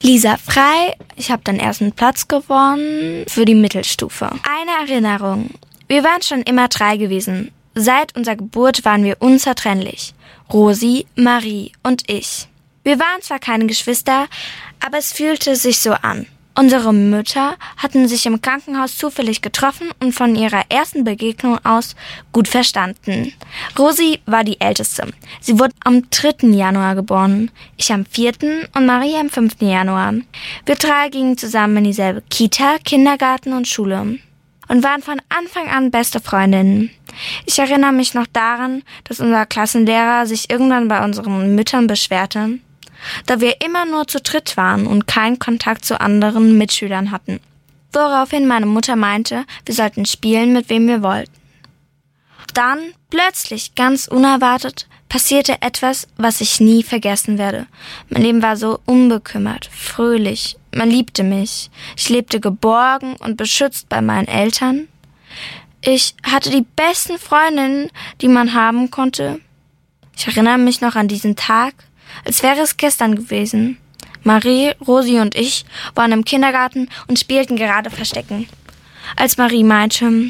Lisa Frei, ich habe den ersten Platz gewonnen für die Mittelstufe. Eine Erinnerung. Wir waren schon immer 3 gewesen. Seit unserer Geburt waren wir unzertrennlich. Rosi, Marie und ich. Wir waren zwar keine Geschwister, aber es fühlte sich so an. Unsere Mütter hatten sich im Krankenhaus zufällig getroffen und von ihrer ersten Begegnung aus gut verstanden. Rosi war die Älteste. Sie wurde am 3. Januar geboren, ich am 4. und Marie am 5. Januar. Wir 3 gingen zusammen in dieselbe Kita, Kindergarten und Schule und waren von Anfang an beste Freundinnen. Ich erinnere mich noch daran, dass unser Klassenlehrer sich irgendwann bei unseren Müttern beschwerte, da wir immer nur zu dritt waren und keinen Kontakt zu anderen Mitschülern hatten. Woraufhin meine Mutter meinte, wir sollten spielen, mit wem wir wollten. Dann, plötzlich, ganz unerwartet, passierte etwas, was ich nie vergessen werde. Mein Leben war so unbekümmert, fröhlich, man liebte mich. Ich lebte geborgen und beschützt bei meinen Eltern. Ich hatte die besten Freundinnen, die man haben konnte. Ich erinnere mich noch an diesen Tag, als wäre es gestern gewesen. Marie, Rosi und ich waren im Kindergarten und spielten gerade Verstecken. Als Marie meinte,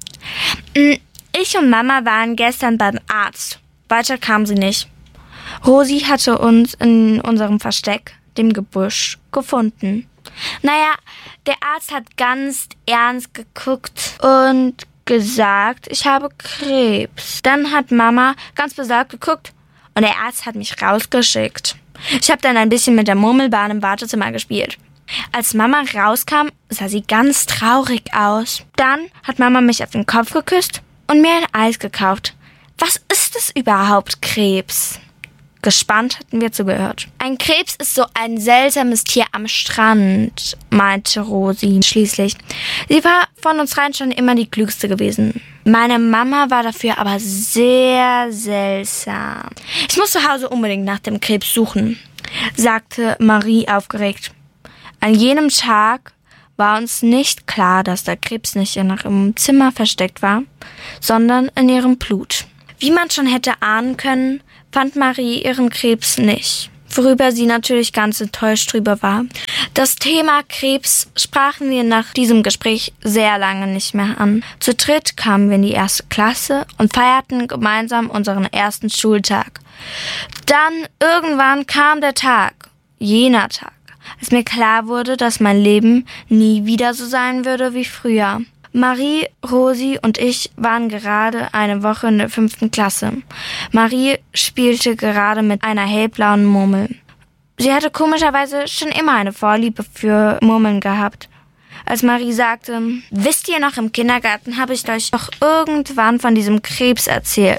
ich und Mama waren gestern beim Arzt. Weiter kam sie nicht. Rosi hatte uns in unserem Versteck, dem Gebüsch, gefunden. Naja, der Arzt hat ganz ernst geguckt und gesagt, ich habe Krebs. Dann hat Mama ganz besorgt geguckt und der Arzt hat mich rausgeschickt. Ich habe dann ein bisschen mit der Murmelbahn im Wartezimmer gespielt. Als Mama rauskam, sah sie ganz traurig aus. Dann hat Mama mich auf den Kopf geküsst und mir ein Eis gekauft. Was ist es überhaupt, Krebs? Gespannt hatten wir zugehört. Ein Krebs ist so ein seltsames Tier am Strand, meinte Rosi schließlich. Sie war von uns dreien schon immer die Klügste gewesen. Meine Mama war dafür aber sehr seltsam. Ich muss zu Hause unbedingt nach dem Krebs suchen, sagte Marie aufgeregt. An jenem Tag war uns nicht klar, dass der Krebs nicht in ihrem Zimmer versteckt war, sondern in ihrem Blut. Wie man schon hätte ahnen können, fand Marie ihren Krebs nicht, worüber sie natürlich ganz enttäuscht drüber war. Das Thema Krebs sprachen wir nach diesem Gespräch sehr lange nicht mehr an. Zu dritt kamen wir in die 1. Klasse und feierten gemeinsam unseren ersten Schultag. Dann irgendwann kam der Tag, jener Tag, als mir klar wurde, dass mein Leben nie wieder so sein würde wie früher. Marie, Rosi und ich waren gerade eine Woche in der 5. Klasse. Marie spielte gerade mit einer hellblauen Murmel. Sie hatte komischerweise schon immer eine Vorliebe für Murmeln gehabt. Als Marie sagte, wisst ihr noch, im Kindergarten habe ich euch doch irgendwann von diesem Krebs erzählt.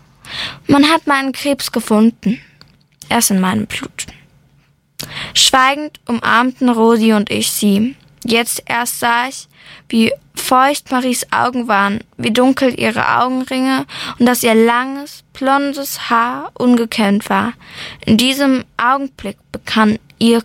Man hat meinen Krebs gefunden. Er ist in meinem Blut. Schweigend umarmten Rosi und ich sie. Jetzt erst sah ich, wie feucht Maries Augen waren, wie dunkel ihre Augenringe und dass ihr langes, blondes Haar ungekämmt war. In diesem Augenblick begann ihr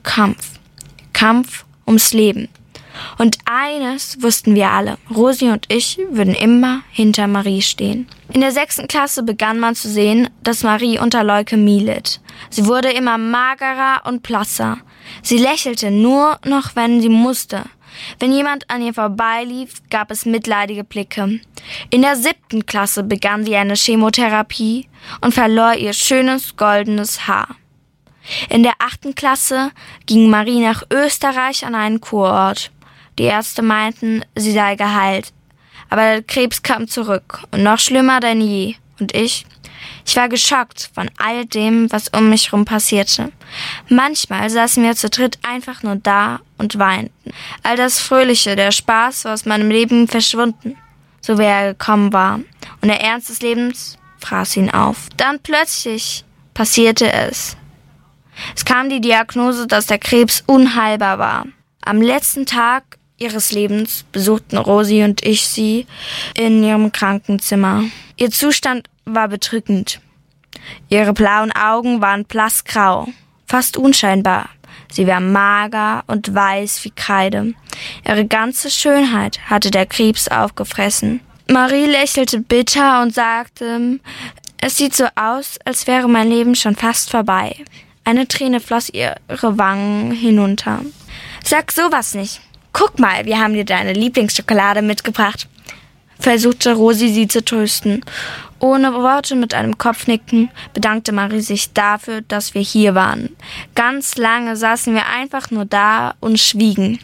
Kampf ums Leben. Und eines wussten wir alle, Rosi und ich würden immer hinter Marie stehen. In der 6. Klasse begann man zu sehen, dass Marie unter Leukämie litt. Sie wurde immer magerer und blasser. Sie lächelte nur noch, wenn sie musste. Wenn jemand an ihr vorbeilief, gab es mitleidige Blicke. In der 7. Klasse begann sie eine Chemotherapie und verlor ihr schönes goldenes Haar. In der 8. Klasse ging Marie nach Österreich an einen Kurort. Die Ärzte meinten, sie sei geheilt. Aber der Krebs kam zurück und noch schlimmer denn je. Und ich war geschockt von all dem, was um mich herum passierte. Manchmal saßen wir zu dritt einfach nur da und weinten. All das Fröhliche, der Spaß war aus meinem Leben verschwunden, so wie er gekommen war. Und der Ernst des Lebens fraß ihn auf. Dann plötzlich passierte es. Es kam die Diagnose, dass der Krebs unheilbar war. Am letzten Tag ihres Lebens besuchten Rosi und ich sie in ihrem Krankenzimmer. Ihr Zustand war bedrückend. Ihre blauen Augen waren blassgrau, fast unscheinbar. Sie war mager und weiß wie Kreide. Ihre ganze Schönheit hatte der Krebs aufgefressen. Marie lächelte bitter und sagte, es sieht so aus, als wäre mein Leben schon fast vorbei. Eine Träne floss ihre Wangen hinunter. Sag sowas nicht. Guck mal, wir haben dir deine Lieblingsschokolade mitgebracht, versuchte Rosi sie zu trösten. Ohne Worte, mit einem Kopfnicken, bedankte Marie sich dafür, dass wir hier waren. Ganz lange saßen wir einfach nur da und schwiegen,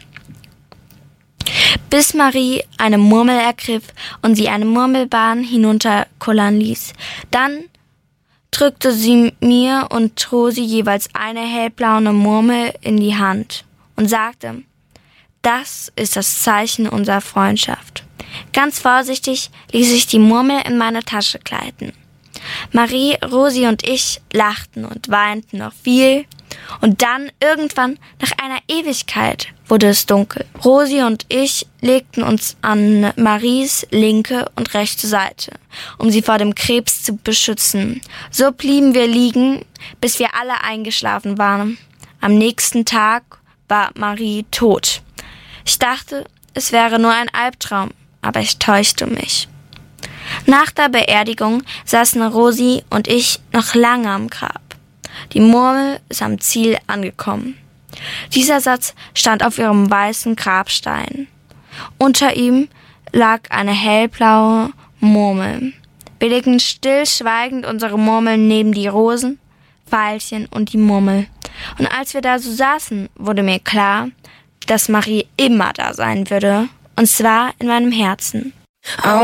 bis Marie eine Murmel ergriff und sie eine Murmelbahn hinunterkullern ließ. Dann drückte sie mir und Rosi jeweils eine hellblaue Murmel in die Hand und sagte: Das ist das Zeichen unserer Freundschaft. Ganz vorsichtig ließ ich die Murmel in meine Tasche gleiten. Marie, Rosi und ich lachten und weinten noch viel. Und dann, irgendwann, nach einer Ewigkeit, wurde es dunkel. Rosi und ich legten uns an Maries linke und rechte Seite, um sie vor dem Krebs zu beschützen. So blieben wir liegen, bis wir alle eingeschlafen waren. Am nächsten Tag war Marie tot. Ich dachte, es wäre nur ein Albtraum, aber ich täuschte mich. Nach der Beerdigung saßen Rosi und ich noch lange am Grab. Die Murmel ist am Ziel angekommen. Dieser Satz stand auf ihrem weißen Grabstein. Unter ihm lag eine hellblaue Murmel. Wir legten stillschweigend unsere Murmeln neben die Rosen, Veilchen und die Murmel. Und als wir da so saßen, wurde mir klar, dass Marie immer da sein würde, und zwar in meinem Herzen.